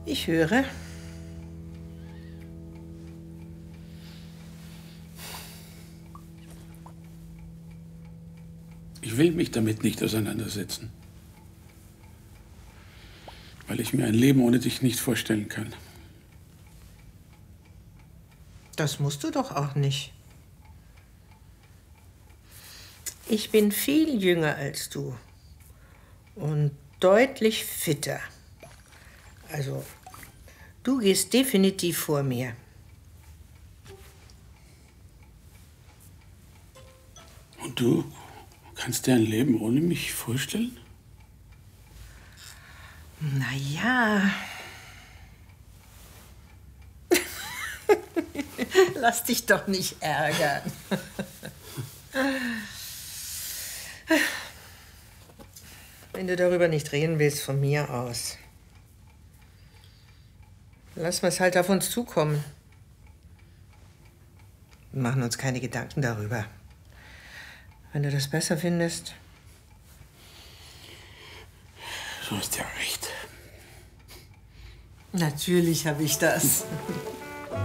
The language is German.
Ich höre. Ich will mich damit nicht auseinandersetzen. Weil ich mir ein Leben ohne dich nicht vorstellen kann. Das musst du doch auch nicht. Ich bin viel jünger als du und deutlich fitter. Also, du gehst definitiv vor mir. Und du kannst dir ein Leben ohne mich vorstellen? Na ja. Lass dich doch nicht ärgern. Wenn du darüber nicht reden willst, von mir aus. Lass wir es halt auf uns zukommen. Wir machen uns keine Gedanken darüber. Wenn du das besser findest. Du hast ja recht. Natürlich habe ich das.